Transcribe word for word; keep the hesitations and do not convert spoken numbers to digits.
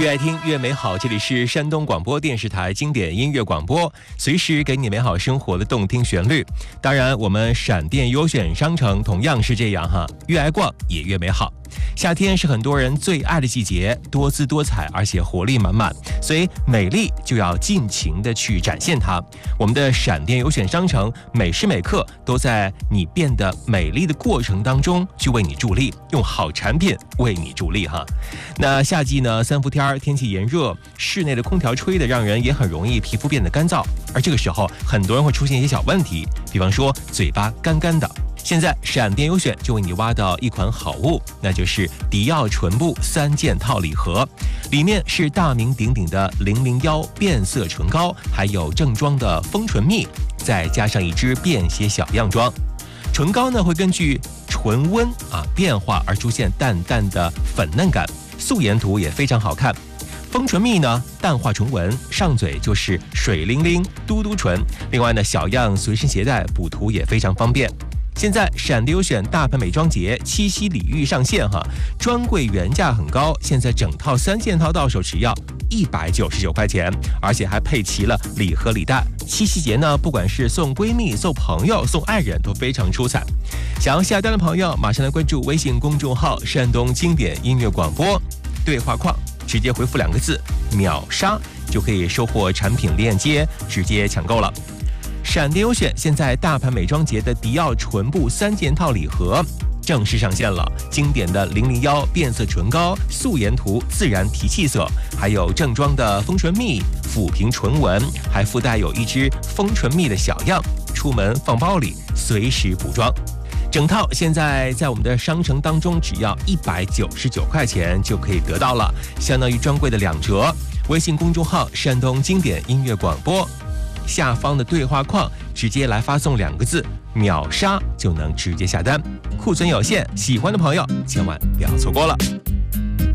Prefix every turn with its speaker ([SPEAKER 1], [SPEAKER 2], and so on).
[SPEAKER 1] 越爱听越美好，这里是山东广播电视台经典音乐广播，随时给你美好生活的动听旋律。当然，我们闪电优选商城同样是这样哈，越爱逛也越美好。夏天是很多人最爱的季节，多姿多彩，而且活力满满，所以美丽就要尽情的去展现它。我们的闪电优选商城每时每刻都在你变得美丽的过程当中去为你助力，用好产品为你助力哈。那夏季呢，三伏天，天气炎热，室内的空调吹的让人也很容易皮肤变得干燥，而这个时候很多人会出现一些小问题，比方说嘴巴干干的。现在闪电优选就为你挖到一款好物，那就是迪奥唇部三件套礼盒，里面是大名鼎鼎的零零一变色唇膏，还有正装的丰唇蜜，再加上一支便携小样装。唇膏呢会根据唇温啊变化而出现淡淡的粉嫩感，素颜图也非常好看。丰唇蜜呢淡化唇纹，上嘴就是水灵灵嘟嘟唇，另外呢小样随身携带，补涂也非常方便。现在闪电优选大盘美妆节七夕礼遇上线哈，专柜原价很高，现在整套三件套到手只要一百九十九块钱，而且还配齐了礼盒礼袋。七夕节呢，不管是送闺蜜、送朋友、送爱人，都非常出彩。想要下单的朋友，马上来关注微信公众号“山东经典音乐广播”，对话框直接回复两个字“秒杀”，就可以收获产品链接，直接抢购了。闪电优选现在大盘美妆节的迪奥唇部三件套礼盒正式上线了，经典的零零一变色唇膏、素颜涂自然提气色，还有正装的丰唇蜜抚平唇纹，还附带有一支丰唇蜜的小样，出门放包里，随时补妆。整套现在在我们的商城当中只要一百九十九块钱就可以得到了，相当于专柜的两折。微信公众号山东经典音乐广播下方的对话框直接来发送两个字秒杀，就能直接下单，库存有限，喜欢的朋友千万不要错过了。